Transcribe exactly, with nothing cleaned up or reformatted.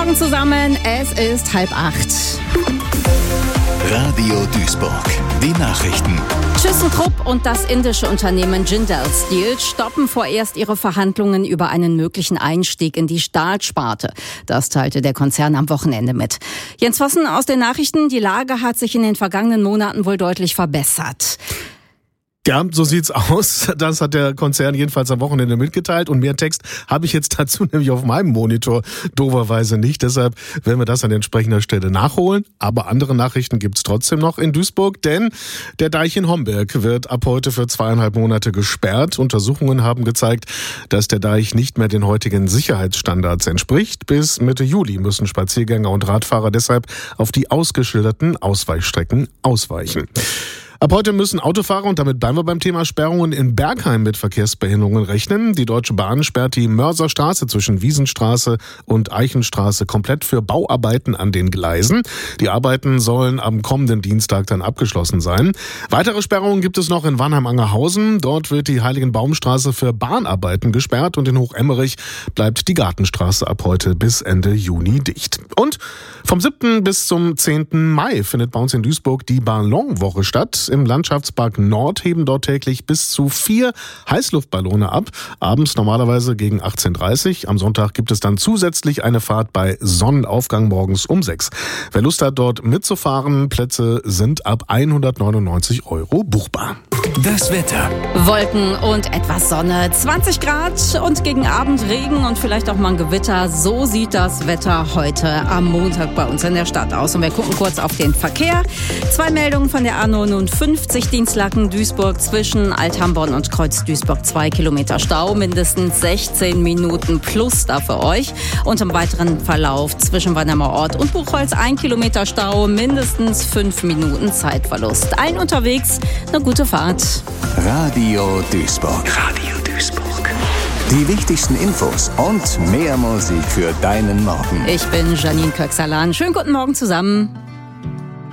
Morgen zusammen, es ist halb acht. Radio Duisburg, die Nachrichten. ThyssenKrupp und das indische Unternehmen Jindal Steel stoppen vorerst ihre Verhandlungen über einen möglichen Einstieg in die Stahlsparte. Das teilte der Konzern am Wochenende mit. Jens Vossen aus den Nachrichten, die Lage hat sich in den vergangenen Monaten wohl deutlich verbessert. Ja, so sieht's aus. Das hat der Konzern jedenfalls am Wochenende mitgeteilt. Und mehr Text habe ich jetzt dazu nämlich auf meinem Monitor doverweise nicht. Deshalb werden wir das an entsprechender Stelle nachholen. Aber andere Nachrichten gibt's trotzdem noch in Duisburg, denn der Deich in Homberg wird ab heute für zweieinhalb Monate gesperrt. Untersuchungen haben gezeigt, dass der Deich nicht mehr den heutigen Sicherheitsstandards entspricht. Bis Mitte Juli müssen Spaziergänger und Radfahrer deshalb auf die ausgeschilderten Ausweichstrecken ausweichen. Ab heute müssen Autofahrer, und damit bleiben wir beim Thema Sperrungen, in Bergheim mit Verkehrsbehinderungen rechnen. Die Deutsche Bahn sperrt die Mörserstraße zwischen Wiesenstraße und Eichenstraße komplett für Bauarbeiten an den Gleisen. Die Arbeiten sollen am kommenden Dienstag dann abgeschlossen sein. Weitere Sperrungen gibt es noch in Wannheim-Angerhausen. Dort wird die Heiligenbaumstraße für Bahnarbeiten gesperrt und in Hochemmerich bleibt die Gartenstraße ab heute bis Ende Juni dicht. Und vom siebten bis zum zehnten Mai findet bei uns in Duisburg die Ballonwoche statt. Im Landschaftspark Nord heben dort täglich bis zu vier Heißluftballone ab. Abends normalerweise gegen achtzehn Uhr dreißig. Am Sonntag gibt es dann zusätzlich eine Fahrt bei Sonnenaufgang morgens um sechs. Wer Lust hat, dort mitzufahren, Plätze sind ab hundertneunundneunzig Euro buchbar. Das Wetter. Wolken und etwas Sonne, zwanzig Grad und gegen Abend Regen und vielleicht auch mal ein Gewitter. So sieht das Wetter heute am Montag bei uns in der Stadt aus. Und wir gucken kurz auf den Verkehr. Zwei Meldungen von der A neunundfünfzig Dienstlaken Duisburg zwischen Althamborn und Kreuz Duisburg. Zwei Kilometer Stau, mindestens sechzehn Minuten plus da für euch. Und im weiteren Verlauf zwischen Wannheimer Ort und Buchholz ein Kilometer Stau, mindestens fünf Minuten Zeitverlust. Allen unterwegs eine gute Fahrt. Radio Duisburg. Radio Duisburg. Die wichtigsten Infos und mehr Musik für deinen Morgen. Ich bin Janine Köxalan. Schönen guten Morgen zusammen.